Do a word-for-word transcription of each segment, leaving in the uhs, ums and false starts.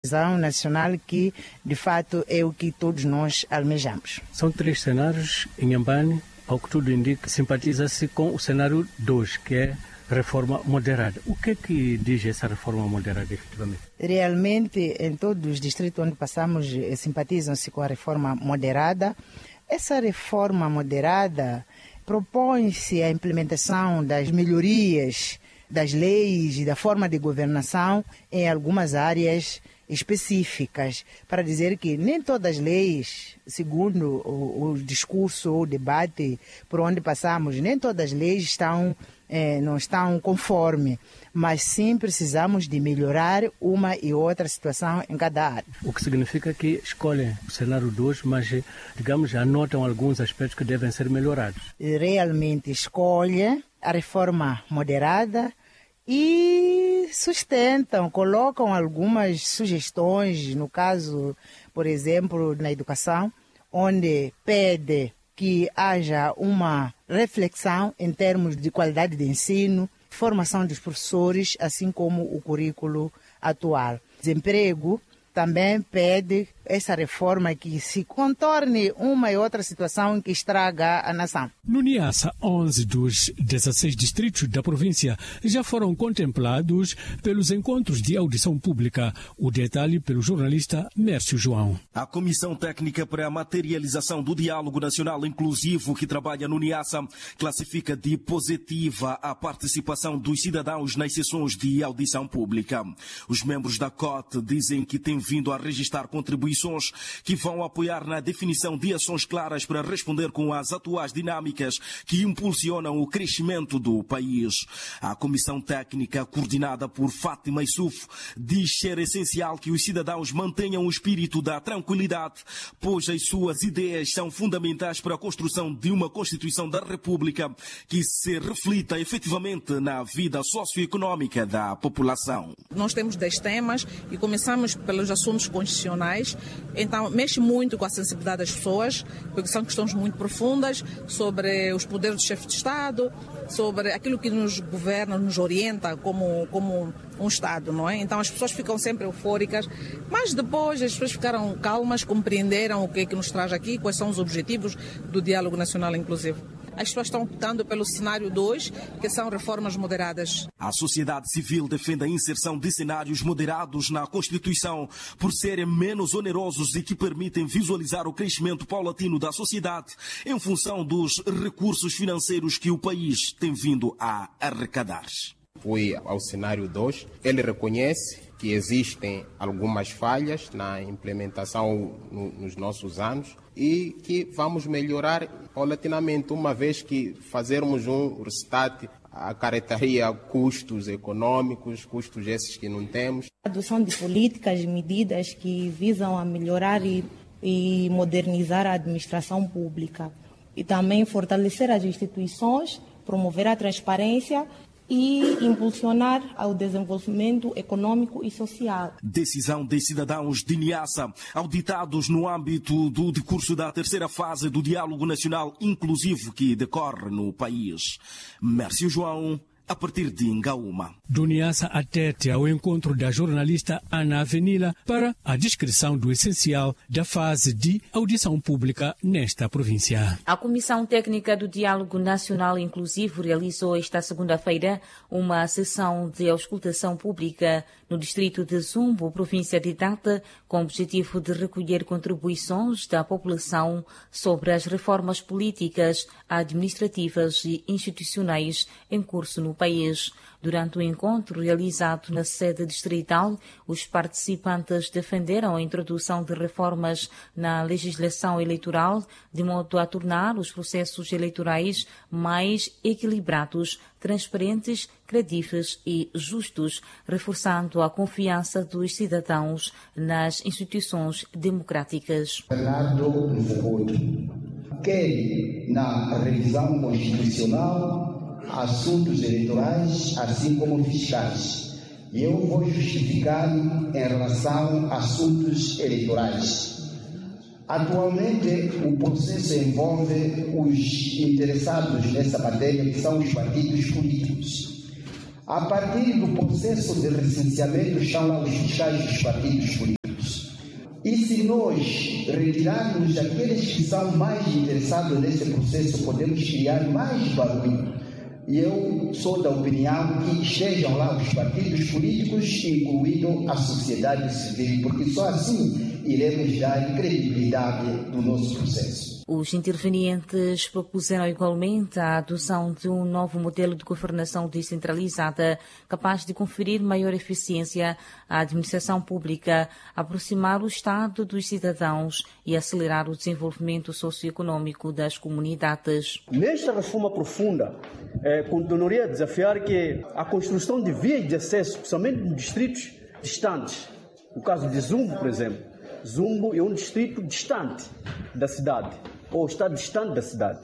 nacional que, de fato, é o que todos nós almejamos. São três cenários. Inhambane, ao que tudo indica, simpatiza-se com o cenário dois, que é reforma moderada. O que é que diz essa reforma moderada, efetivamente? Realmente, em todos os distritos onde passamos, simpatizam-se com a reforma moderada. Essa reforma moderada propõe-se a implementação das melhorias das leis e da forma de governação em algumas áreas específicas, para dizer que nem todas as leis, segundo o, o discurso ou o debate por onde passamos, nem todas as leis estão, eh, não estão conforme, mas sim precisamos de melhorar uma e outra situação em cada área. O que significa que escolhem o cenário dois, mas, digamos, anotam alguns aspectos que devem ser melhorados. Realmente escolhe a reforma moderada e sustentam, colocam algumas sugestões, no caso, por exemplo, na educação, onde pede que haja uma reflexão em termos de qualidade de ensino, formação dos professores, assim como o currículo atual. Desemprego também pede essa reforma que se contorne uma e outra situação que estraga a nação. No Niassa, onze dos dezesseis distritos da província já foram contemplados pelos encontros de audição pública. O detalhe pelo jornalista Mércio João. A Comissão Técnica para a Materialização do Diálogo Nacional Inclusivo, que trabalha no Niassa, classifica de positiva a participação dos cidadãos nas sessões de audição pública. Os membros da C O T dizem que têm vindo a registrar contribuições que vão apoiar na definição de ações claras para responder com as atuais dinâmicas que impulsionam o crescimento do país. A Comissão Técnica, coordenada por Fátima Issouf, diz ser essencial que os cidadãos mantenham o espírito da tranquilidade, pois as suas ideias são fundamentais para a construção de uma Constituição da República que se reflita efetivamente na vida socioeconômica da população. Nós temos dez temas e começamos pelos assuntos constitucionais, então mexe muito com a sensibilidade das pessoas, porque são questões muito profundas sobre os poderes do chefe de Estado, sobre aquilo que nos governa, nos orienta como, como um Estado, não é? Então as pessoas ficam sempre eufóricas, mas depois as pessoas ficaram calmas, compreenderam o que é que nos traz aqui, quais são os objetivos do Diálogo Nacional Inclusivo. As pessoas estão optando pelo cenário dois, que são reformas moderadas. A sociedade civil defende a inserção de cenários moderados na Constituição por serem menos onerosos e que permitem visualizar o crescimento paulatino da sociedade em função dos recursos financeiros que o país tem vindo a arrecadar. Fui ao cenário dois, ele reconhece que existem algumas falhas na implementação no, nos nossos anos e que vamos melhorar paulatinamente, uma vez que fazermos um restart acarretaria custos econômicos, custos esses que não temos. A adoção de políticas e medidas que visam a melhorar e, e modernizar a administração pública e também fortalecer as instituições, promover a transparência e impulsionar ao desenvolvimento econômico e social. Decisão de cidadãos de Niassa, auditados no âmbito do decurso da terceira fase do Diálogo Nacional Inclusivo que decorre no país. Mércio João, a partir de Ngaúma. Do Niassa a Tete, ao encontro da jornalista Ana Avenila para a descrição do essencial da fase de audição pública nesta província. A Comissão Técnica do Diálogo Nacional Inclusivo realizou esta segunda-feira uma sessão de auscultação pública no distrito de Zumbo, província de Tete, com o objetivo de recolher contribuições da população sobre as reformas políticas, administrativas e institucionais em curso no país. Durante o encontro realizado na sede distrital, os participantes defenderam a introdução de reformas na legislação eleitoral, de modo a tornar os processos eleitorais mais equilibrados, transparentes, credíveis e justos, reforçando a confiança dos cidadãos nas instituições democráticas. Bernardo Mfuguri quer na revisão constitucional assuntos eleitorais, assim como fiscais. E eu vou justificar em relação a assuntos eleitorais. Atualmente, o processo envolve os interessados nessa matéria, que são os partidos políticos. A partir do processo de recenseamento, estão lá os fiscais dos partidos políticos. E se nós retirarmos aqueles que são mais interessados nesse processo, podemos criar mais barulho. E eu sou da opinião que estejam lá os partidos políticos, incluindo a sociedade civil, porque só assim iremos dar credibilidade do nosso processo. Os intervenientes propuseram igualmente a adoção de um novo modelo de governação descentralizada, capaz de conferir maior eficiência à administração pública, aproximar o Estado dos cidadãos e acelerar o desenvolvimento socioeconômico das comunidades. Nesta reforma profunda, eh, continuaria a desafiar que a construção de vias de acesso, principalmente em distritos distantes, no caso de Zumbo, por exemplo. Zumbo é um distrito distante da cidade, ou está distante da cidade.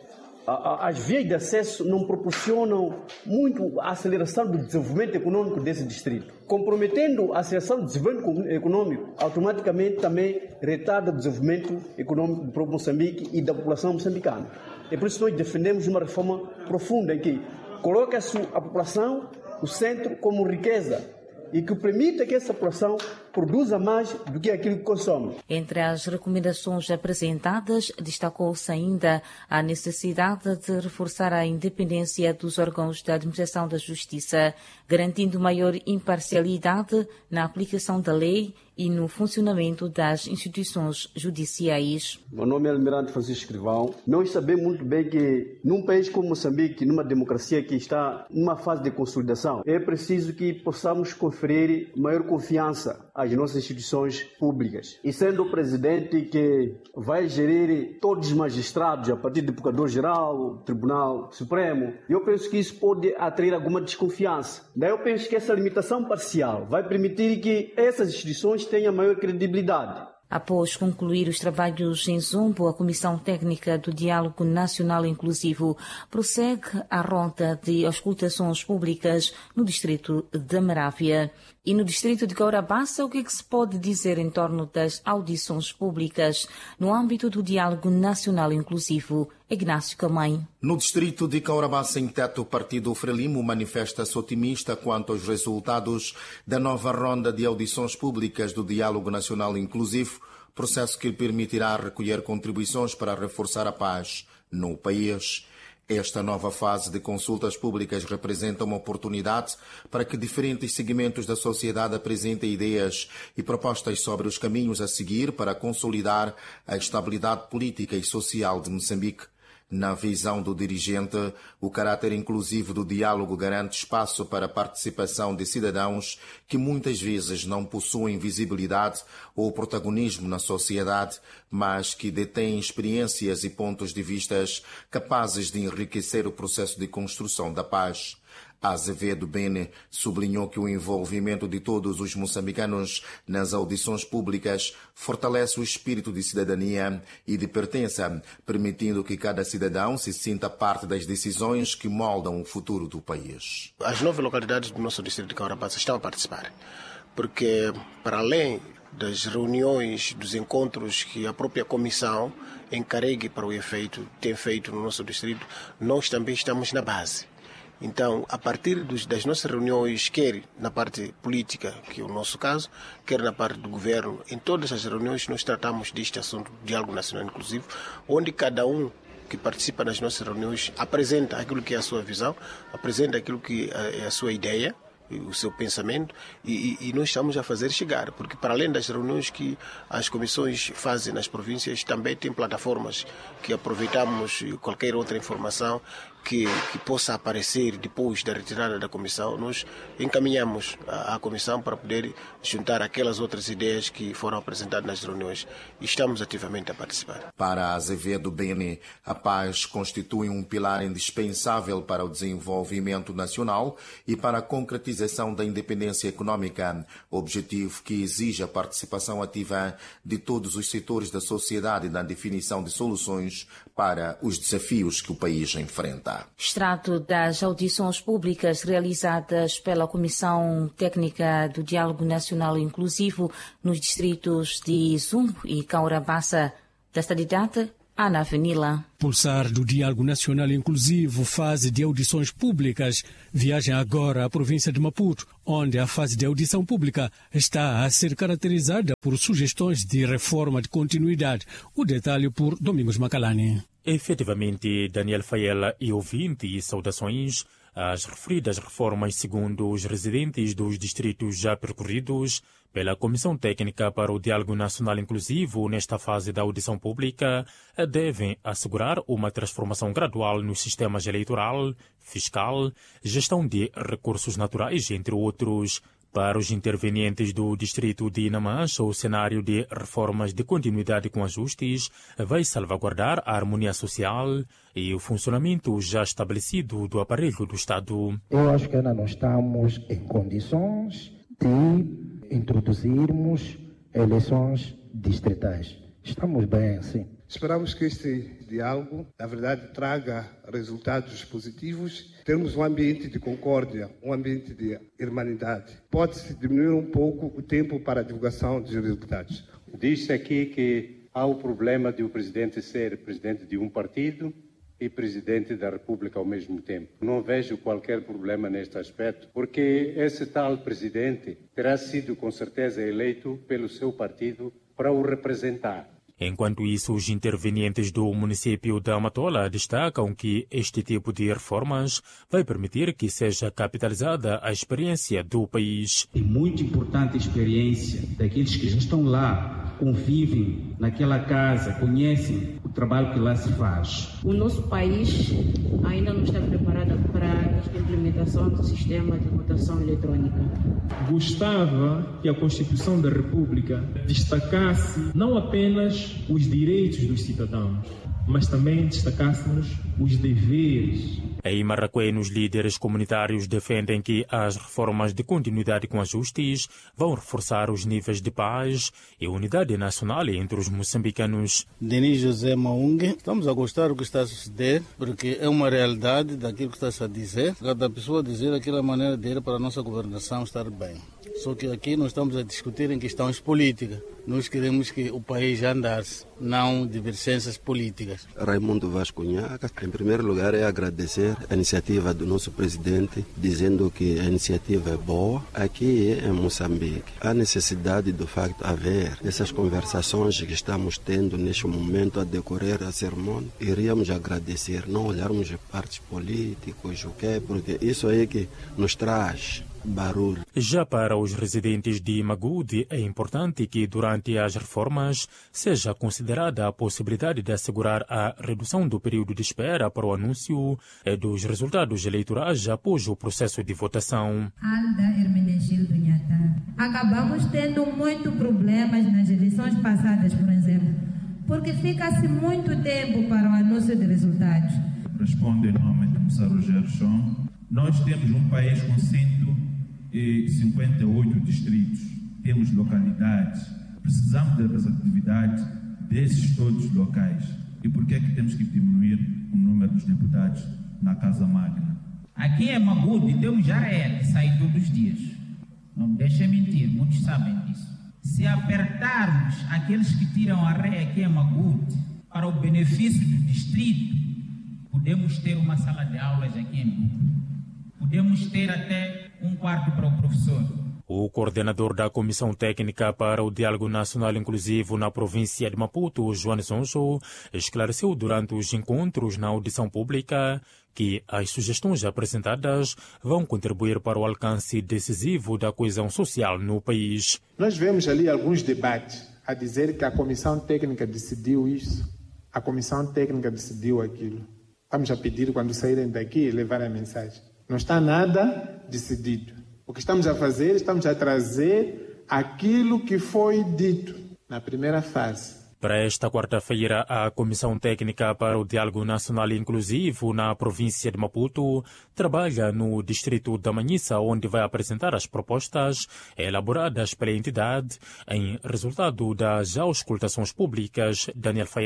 As vias de acesso não proporcionam muito a aceleração do desenvolvimento econômico desse distrito. Comprometendo a aceleração do desenvolvimento econômico, automaticamente também retarda o desenvolvimento econômico do próprio Moçambique e da população moçambicana. É por isso que nós defendemos uma reforma profunda em que coloca-se a população no centro como riqueza e que permita que essa população produza mais do que aquilo que consome. Entre as recomendações apresentadas, destacou-se ainda a necessidade de reforçar a independência dos órgãos da administração da justiça, garantindo maior imparcialidade na aplicação da lei e no funcionamento das instituições judiciais. Meu nome é Almirante Francisco Escrivão. Nós sabemos muito bem que num país como Moçambique, numa democracia que está numa fase de consolidação, é preciso que possamos conferir maior confiança às nossas instituições públicas. E sendo o presidente que vai gerir todos os magistrados, a partir do Procurador-Geral, Tribunal Supremo, eu penso que isso pode atrair alguma desconfiança. Daí eu penso que essa limitação parcial vai permitir que essas instituições tenham maior credibilidade. Após concluir os trabalhos em Zumbo, a Comissão Técnica do Diálogo Nacional Inclusivo prossegue a ronda de auscultações públicas no distrito de Marávia. E no distrito de Caurabassa, o que, é que se pode dizer em torno das audições públicas no âmbito do Diálogo Nacional Inclusivo? Ignácio Camãe. No distrito de Caurabassa, em Teto, o partido Frelimo manifesta-se otimista quanto aos resultados da nova ronda de audições públicas do Diálogo Nacional Inclusivo, processo que lhe permitirá recolher contribuições para reforçar a paz no país. Esta nova fase de consultas públicas representa uma oportunidade para que diferentes segmentos da sociedade apresentem ideias e propostas sobre os caminhos a seguir para consolidar a estabilidade política e social de Moçambique. Na visão do dirigente, o caráter inclusivo do diálogo garante espaço para a participação de cidadãos que muitas vezes não possuem visibilidade ou protagonismo na sociedade, mas que detêm experiências e pontos de vista capazes de enriquecer o processo de construção da paz. Azevedo Bene sublinhou que o envolvimento de todos os moçambicanos nas audições públicas fortalece o espírito de cidadania e de pertença, permitindo que cada cidadão se sinta parte das decisões que moldam o futuro do país. As nove localidades do nosso distrito de Caurabassa estão a participar, porque para além das reuniões, dos encontros que a própria comissão encarregue para o efeito tem feito no nosso distrito, nós também estamos na base. Então, a partir dos, das nossas reuniões, quer na parte política, que é o nosso caso, quer na parte do governo, em todas as reuniões nós tratamos deste assunto, diálogo nacional inclusivo, onde cada um que participa nas nossas reuniões apresenta aquilo que é a sua visão, apresenta aquilo que é a sua ideia, o seu pensamento, e, e, e nós estamos a fazer chegar, porque para além das reuniões que as comissões fazem nas províncias, também tem plataformas que aproveitamos qualquer outra informação que, que possa aparecer depois da retirada da comissão, nós encaminhamos a, a comissão para poder juntar aquelas outras ideias que foram apresentadas nas reuniões e estamos ativamente a participar. Para Azevedo Bene, a paz constitui um pilar indispensável para o desenvolvimento nacional e para a concretização da independência econômica, objetivo que exige a participação ativa de todos os setores da sociedade na definição de soluções para os desafios que o país enfrenta. Extrato das audições públicas realizadas pela Comissão Técnica do Diálogo Nacional Inclusivo nos distritos de Zumbo e Caurabassa. Desta data, Ana Avenila. Pulsar do Diálogo Nacional Inclusivo, fase de audições públicas, viagem agora à província de Maputo, onde a fase de audição pública está a ser caracterizada por sugestões de reforma de continuidade. O detalhe por Domingos Macalani. Efetivamente, Daniel Faela e ouvinte, saudações. As referidas reformas, segundo os residentes dos distritos já percorridos pela Comissão Técnica para o Diálogo Nacional Inclusivo nesta fase da audição pública, devem assegurar uma transformação gradual nos sistemas eleitoral, fiscal, gestão de recursos naturais, entre outros. Para os intervenientes do distrito de Inhamancha, o cenário de reformas de continuidade com ajustes vai salvaguardar a harmonia social e o funcionamento já estabelecido do aparelho do Estado. Eu acho que ainda não estamos em condições de introduzirmos eleições distritais. Estamos bem, sim. Esperamos que este diálogo, na verdade, traga resultados positivos. Termos um ambiente de concórdia, um ambiente de irmandade. Pode-se diminuir um pouco o tempo para a divulgação dos resultados. Diz-se aqui que há o problema de o presidente ser presidente de um partido e presidente da República ao mesmo tempo. Não vejo qualquer problema neste aspecto, porque esse tal presidente terá sido, com certeza, eleito pelo seu partido para o representar. Enquanto isso, os intervenientes do município de Amatola destacam que este tipo de reformas vai permitir que seja capitalizada a experiência do país. É muito importante a experiência daqueles que já estão lá, convivem naquela casa, conhecem o trabalho que lá se faz. O nosso país ainda não está preparado para a implementação do sistema de votação eletrônica. Gostava que a Constituição da República destacasse não apenas os direitos dos cidadãos, mas também destacássemos os deveres. Em Marraquém, os líderes comunitários defendem que as reformas de continuidade com ajustes vão reforçar os níveis de paz e unidade nacional entre os moçambicanos. Denis José Maungue, estamos a gostar do que está a suceder, porque é uma realidade daquilo que está-se a dizer. Cada pessoa dizer aquela maneira de ir para a nossa governação estar bem. Só que aqui nós estamos a discutir em questões políticas. Nós queremos que o país andasse, não divergências políticas. Raimundo Vascunhaga, em primeiro lugar, é agradecer a iniciativa do nosso presidente, dizendo que a iniciativa é boa. Aqui em Moçambique, há necessidade, de facto, haver essas conversações que estamos tendo neste momento a decorrer a cerimônia. Iríamos agradecer, não olharmos partes políticos, o quê? Porque isso aí que nos traz barulho. Já para os residentes de Magude, é importante que durante as reformas seja considerada a possibilidade de assegurar a redução do período de espera para o anúncio dos resultados eleitorais após o processo de votação. Alda Hermenegildo Nhata. Acabamos tendo muitos problemas nas eleições passadas, por exemplo, porque fica-se muito tempo para o anúncio de resultados. Respondo em nome de Moça Rogério Chon. Nós temos um país com cento e cinquenta e oito distritos, temos localidades, precisamos da representatividade desses todos locais. E por que é que temos que diminuir o número dos deputados na Casa Magna? Aqui em Magude temos Jareia que sai todos os dias. Não me deixem mentir, muitos sabem disso. Se apertarmos aqueles que tiram a ré aqui em Magude para o benefício do distrito, podemos ter uma sala de aulas aqui em Magude. Podemos ter até um quarto para o professor. O coordenador da Comissão Técnica para o Diálogo Nacional Inclusivo na província de Maputo, João Sonso, esclareceu durante os encontros na audição pública que as sugestões apresentadas vão contribuir para o alcance decisivo da coesão social no país. Nós vemos ali alguns debates a dizer que a Comissão Técnica decidiu isso, a Comissão Técnica decidiu aquilo. Vamos a pedir, quando saírem daqui, levar a mensagem. Não está nada decidido. O que estamos a fazer, estamos a trazer aquilo que foi dito na primeira fase. Para esta quarta-feira, a Comissão Técnica para o Diálogo Nacional Inclusivo na província de Maputo trabalha no distrito da Manhissa, onde vai apresentar as propostas elaboradas pela entidade em resultado das auscultações públicas. Daniel Fael.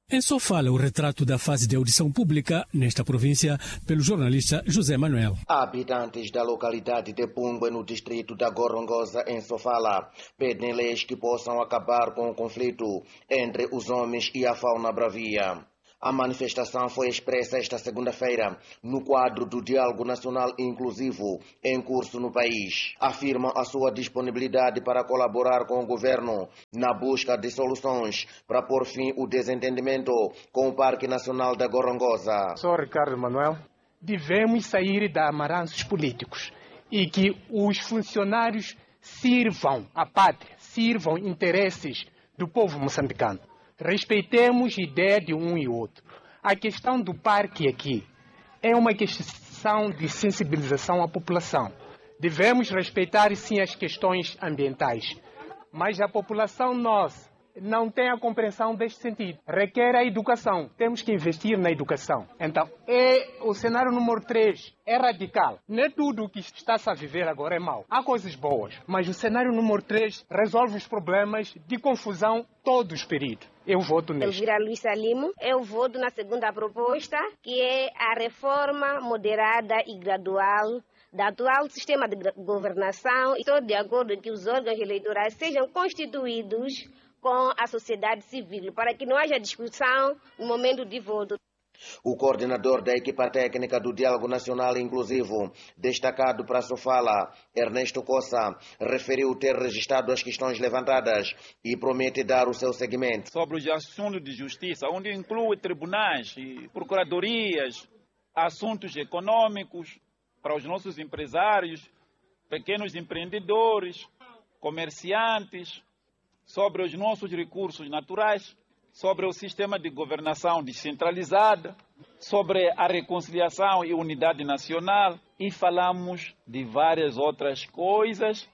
Em Sofala, o retrato da fase de audição pública nesta província pelo jornalista José Manuel. Habitantes da localidade de Pungwe, no distrito da Gorongosa, em Sofala, pedem leis que possam acabar com o conflito entre os homens e a fauna bravia. A manifestação foi expressa esta segunda-feira no quadro do Diálogo Nacional Inclusivo em curso no país. Afirmam a sua disponibilidade para colaborar com o governo na busca de soluções para pôr fim ao desentendimento com o Parque Nacional da Gorongosa. Sou Ricardo Manuel. Devemos sair da amarranços políticos e que os funcionários sirvam a pátria, sirvam interesses do povo moçambicano. Respeitemos a ideia de um e outro. A questão do parque aqui é uma questão de sensibilização à população. Devemos respeitar, sim, as questões ambientais, mas a população nossa não tem a compreensão deste sentido. Requer a educação. Temos que investir na educação. Então, é o cenário número três é radical. Não é tudo o que está-se a viver agora é mau. Há coisas boas, mas o cenário número três resolve os problemas de confusão todos os períodos. Eu voto neste. Elvira Luísa Limo, eu voto na segunda proposta, que é a reforma moderada e gradual do atual sistema de governação. Estou de acordo que os órgãos eleitorais sejam constituídos com a sociedade civil, para que não haja discussão no momento de voto. O coordenador da equipa técnica do Diálogo Nacional Inclusivo, destacado para a Sofala, Ernesto Cossa, referiu ter registrado as questões levantadas e promete dar o seu seguimento. Sobre os assuntos de justiça, onde inclui tribunais e procuradorias, assuntos econômicos para os nossos empresários, pequenos empreendedores, comerciantes, sobre os nossos recursos naturais, sobre o sistema de governação descentralizada, sobre a reconciliação e unidade nacional, e falamos de várias outras coisas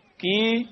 que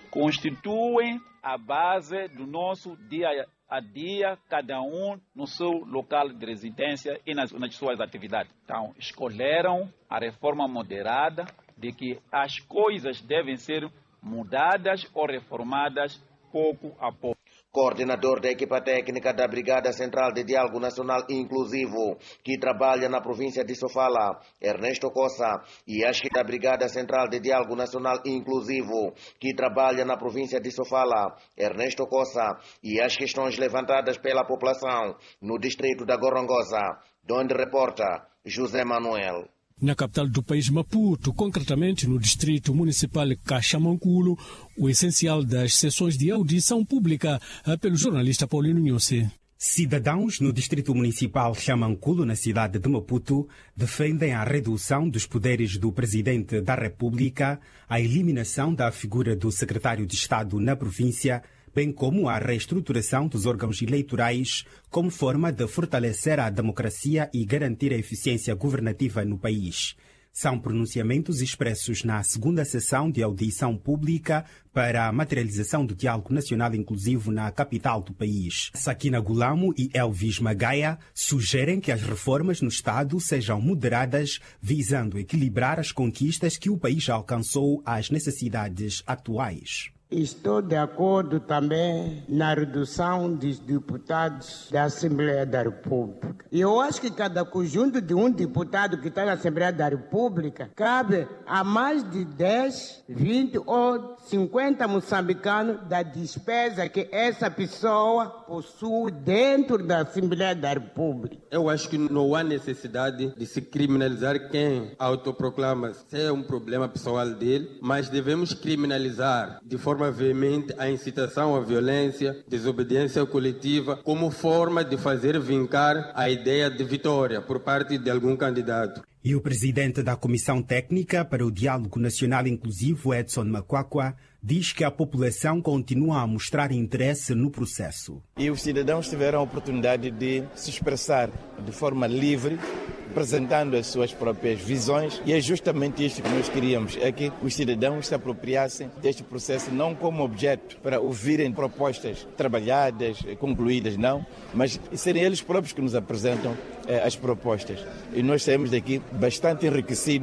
constituem a base do nosso dia a dia, cada um no seu local de residência e nas, nas suas atividades. Então, escolheram a reforma moderada de que as coisas devem ser mudadas ou reformadas pouco a pouco. Coordenador da equipa técnica da Brigada Central de Diálogo Nacional Inclusivo, que trabalha na província de Sofala, Ernesto Cossa, e a da Brigada Central de Diálogo Nacional Inclusivo, que trabalha na província de Sofala, Ernesto Cossa, e as questões levantadas pela população no distrito da Gorongosa, donde reporta José Manuel. Na capital do país, Maputo, concretamente no distrito municipal Caxamanculo, o essencial das sessões de audição pública pelo jornalista Paulino Nhosse. Cidadãos no distrito municipal Xamanculo, na cidade de Maputo, defendem a redução dos poderes do presidente da República, a eliminação da figura do secretário de Estado na província, bem como a reestruturação dos órgãos eleitorais como forma de fortalecer a democracia e garantir a eficiência governativa no país. São pronunciamentos expressos na segunda sessão de audição pública para a materialização do Diálogo Nacional Inclusivo na capital do país. Sakina Gulamo e Elvis Magaia sugerem que as reformas no Estado sejam moderadas, visando equilibrar as conquistas que o país alcançou às necessidades atuais. Estou de acordo também na redução dos deputados da Assembleia da República. E eu acho que cada conjunto de um deputado que está na Assembleia da República cabe a mais de dez, vinte ou cinquenta moçambicanos da despesa que essa pessoa possui dentro da Assembleia da República. Eu acho que não há necessidade de se criminalizar quem autoproclama ser um problema pessoal dele, mas devemos criminalizar de forma veemente a incitação à violência, desobediência coletiva, como forma de fazer vincar a ideia de vitória por parte de algum candidato. E o presidente da Comissão Técnica para o Diálogo Nacional Inclusivo, Edson Makwakwa, diz que a população continua a mostrar interesse no processo. E os cidadãos tiveram a oportunidade de se expressar de forma livre, apresentando as suas próprias visões, e é justamente isto que nós queríamos, é que os cidadãos se apropriassem deste processo não como objeto para ouvirem propostas trabalhadas, concluídas, não, mas serem eles próprios que nos apresentam eh, as propostas. E nós saímos daqui bastante enriquecidos.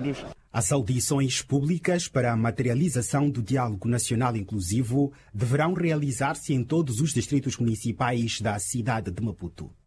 As audições públicas para a materialização do Diálogo Nacional Inclusivo deverão realizar-se em todos os distritos municipais da cidade de Maputo.